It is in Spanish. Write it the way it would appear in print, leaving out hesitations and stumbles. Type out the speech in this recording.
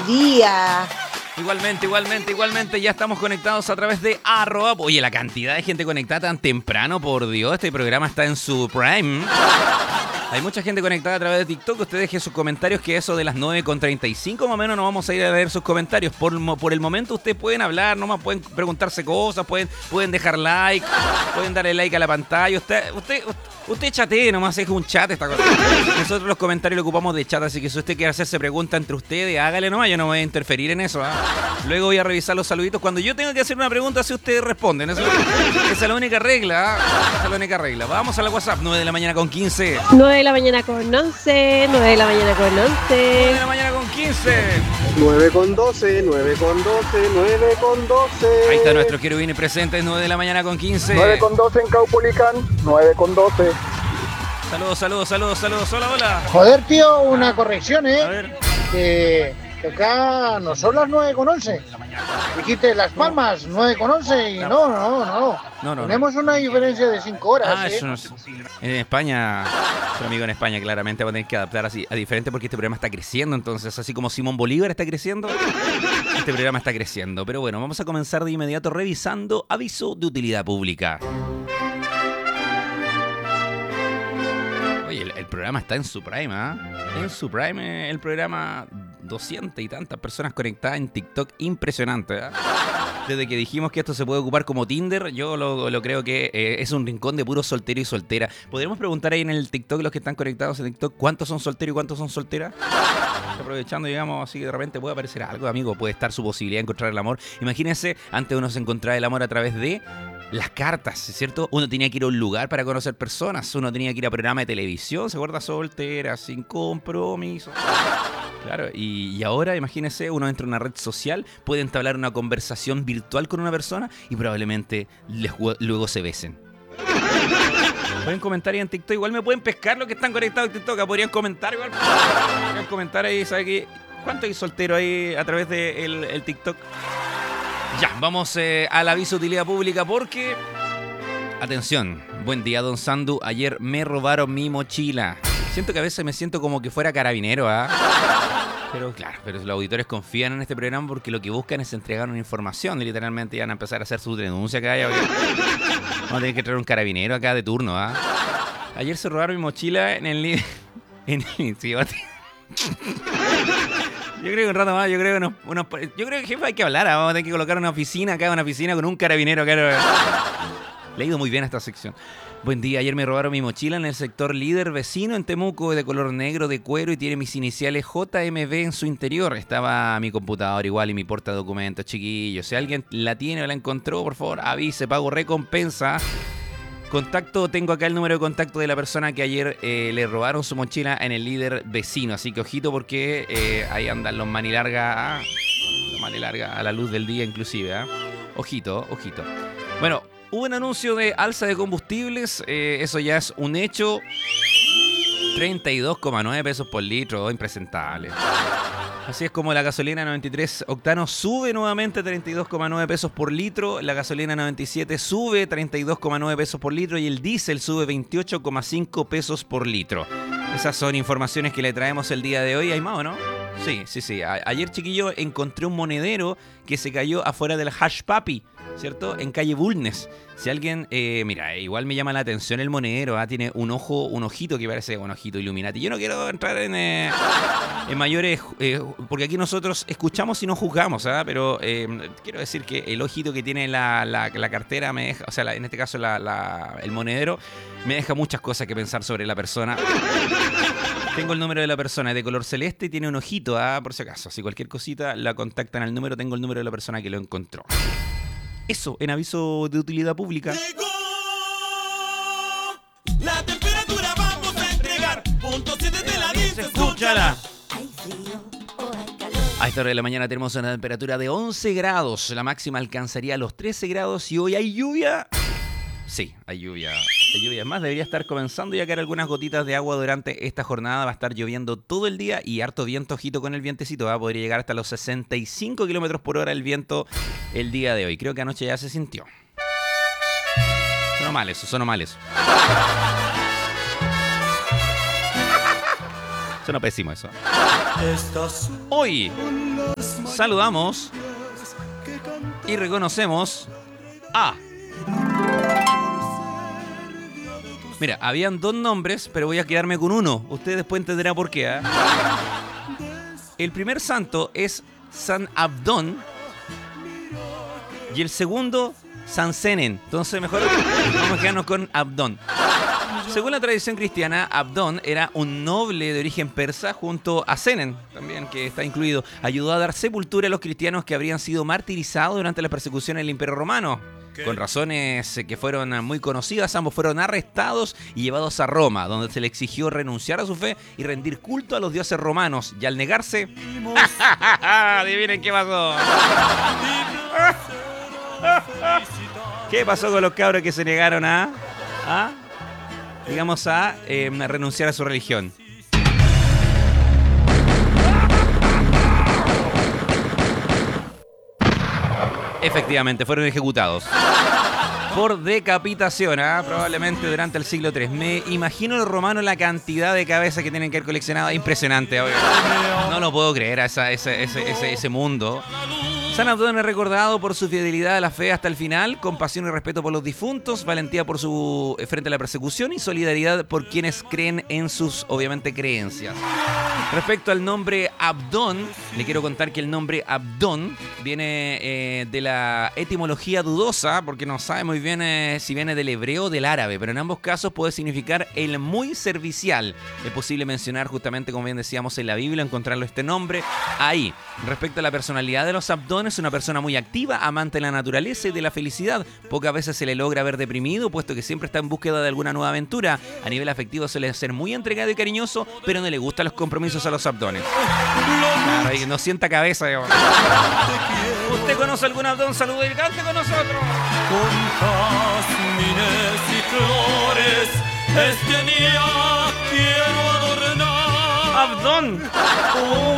día. Igualmente, ya estamos conectados a través de @. Oye, la cantidad de gente conectada tan temprano, por Dios, este programa está en su prime. Hay mucha gente conectada a través de TikTok. Usted deje sus comentarios, que eso de las 9:35 más o menos nos vamos a ir a leer sus comentarios. Por el momento ustedes pueden hablar, nomás pueden preguntarse cosas, pueden dejar like, pueden darle like a la pantalla. Usted chatee, nomás es un chat esta cosa. Nosotros los comentarios lo ocupamos de chat, así que si usted quiere hacerse preguntas entre ustedes, hágale nomás, yo no voy a interferir en eso. Luego voy a revisar los saluditos. Cuando yo tenga que hacer una pregunta, si ustedes responden. Esa es la única regla. Esa es la única regla. Vamos a la WhatsApp, 9 de la mañana con 15. 9 de la mañana con 11, 9 de la mañana con 11. 9 de la mañana con 15. 9 con 12, 9 con 12, 9 con 12. Ahí está nuestro querubín presente, 9 de la mañana con 15. 9 con 12 en Caupolicán, 9 con 12. Saludos. Hola. Joder, tío, una corrección, A ver. Que acá no son las 9 con 11. Dijiste Las Palmas, 9 con 11 y no. Tenemos una diferencia de 5 horas. Eso no es. En España, nuestro amigo en España claramente va a tener que adaptar así a diferente, porque este programa está creciendo. Entonces, así como Simón Bolívar está creciendo, este programa está creciendo. Pero bueno, vamos a comenzar de inmediato revisando aviso de utilidad pública. Oye, el programa está en su prime, En su prime el programa, 200 y tantas personas conectadas en TikTok, impresionante, Desde que dijimos que esto se puede ocupar como Tinder, yo lo creo que es un rincón de puro soltero y soltera. ¿Podríamos preguntar ahí en el TikTok, los que están conectados en TikTok, cuántos son solteros y cuántos son solteras? Aprovechando, digamos, así que de repente puede aparecer algo, amigo, puede estar su posibilidad de encontrar el amor. Imagínense, antes uno se encontraba el amor a través de las cartas, ¿cierto? Uno tenía que ir a un lugar para conocer personas, uno tenía que ir a programa de televisión, ¿se acuerda? Soltera, sin compromiso. Claro, y ahora, imagínense, uno entra en una red social, puede entablar una conversación virtual con una persona y probablemente luego se besen. Pueden comentar ahí en TikTok, igual me pueden pescar los que están conectados en TikTok, podrían comentar igual. Podrían comentar ahí, ¿sabe qué? ¿Cuánto hay soltero ahí a través de el TikTok? Ya, vamos al aviso de utilidad pública porque... Atención, buen día, don Sandu. Ayer me robaron mi mochila. Siento que a veces me siento como que fuera carabinero, Pero claro, los auditores confían en este programa porque lo que buscan es entregar una información. Y literalmente van a empezar a hacer su denuncia acá. Vamos a tener que traer un carabinero acá de turno, Ayer se robaron mi mochila en el... Yo creo que un rato más, yo creo que jefe hay que hablar, vamos a tener que colocar una oficina con un carabinero acá. Le ha ido muy bien a esta sección. Buen día, ayer me robaron mi mochila en el sector Líder Vecino en Temuco, de color negro de cuero y tiene mis iniciales JMB en su interior. Estaba mi computador igual y mi portadocumentos, chiquillos. Si alguien la tiene o la encontró, por favor, avise, pago recompensa. Tengo acá el número de contacto de la persona que ayer le robaron su mochila en el Líder Vecino. Así que ojito porque ahí andan los manilarga a la luz del día inclusive. Ojito. Bueno, hubo un anuncio de alza de combustibles. Eso ya es un hecho. 32,9 pesos por litro. Impresentable. Así es como la gasolina 93 octanos sube nuevamente 32,9 pesos por litro, la gasolina 97 sube 32,9 pesos por litro y el diésel sube 28,5 pesos por litro. Esas son informaciones que le traemos el día de hoy. ¿Hay más o no? Sí. Ayer, chiquillo, encontré un monedero que se cayó afuera del Hash Papi, ¿cierto? En calle Bulnes. Si alguien, mira, igual me llama la atención el monedero, tiene un ojito que parece un ojito Illuminati. Yo no quiero entrar en mayores, porque aquí nosotros escuchamos y no juzgamos, pero quiero decir que el ojito que tiene la cartera me deja, o sea, en este caso el monedero, me deja muchas cosas que pensar sobre la persona. Tengo el número de la persona, es de color celeste y tiene un ojito, por si acaso. Si cualquier cosita la contactan al número, tengo el número de la persona que lo encontró. Eso, en aviso de utilidad pública. Llegó la temperatura, vamos a entregar. Punto 7 de la 10, escúchala. A esta hora de la mañana tenemos una temperatura de 11 grados. La máxima alcanzaría los 13 grados y hoy hay lluvia. Sí, hay lluvia. Más debería estar comenzando ya que hay algunas gotitas de agua durante esta jornada. Va a estar lloviendo todo el día y harto viento, ojito con el vientecito. Podría llegar hasta los 65 kilómetros por hora el viento el día de hoy. Creo que anoche ya se sintió. Sonó mal eso. Sonó pésimo eso. Hoy, saludamos y reconocemos a... Mira, habían 2 nombres, pero voy a quedarme con uno. Usted después entenderá por qué. ¿Eh? El primer santo es San Abdón y el segundo San Senen. Entonces mejor vamos a quedarnos con Abdón. Según la tradición cristiana, Abdón era un noble de origen persa junto a Senen, también que está incluido. Ayudó a dar sepultura a los cristianos que habrían sido martirizados durante la persecución del Imperio Romano. Con razones que fueron muy conocidas, ambos fueron arrestados y llevados a Roma, donde se le exigió renunciar a su fe y rendir culto a los dioses romanos. Y al negarse... ¡Adivinen qué pasó! ¿Qué pasó con los cabros que se negaron a renunciar a su religión? Efectivamente, fueron ejecutados por decapitación, probablemente durante el siglo III. Me imagino los romanos la cantidad de cabezas que tienen que haber coleccionado. Impresionante, obvio. No lo puedo creer a ese mundo. San Abdón es recordado por su fidelidad a la fe hasta el final, compasión y respeto por los difuntos, valentía por su frente a la persecución y solidaridad por quienes creen en sus, obviamente, creencias. Respecto al nombre Abdón, le quiero contar que el nombre Abdón viene de la etimología dudosa, porque no sabe muy bien si viene del hebreo o del árabe, pero en ambos casos puede significar el muy servicial. Es posible mencionar justamente, como bien decíamos en la Biblia, encontrarlo este nombre ahí. Respecto a la personalidad de los Abdón, es una persona muy activa, amante de la naturaleza y de la felicidad. Pocas veces se le logra ver deprimido, puesto que siempre está en búsqueda de alguna nueva aventura. A nivel afectivo suele ser muy entregado y cariñoso, pero no le gustan los compromisos a los Abdones. Claro, y no sienta cabeza, digamos. ¿Usted conoce algún Abdón? Salude y cante con nosotros. Con jazmines y flores, este día quiero adornar. Abdón.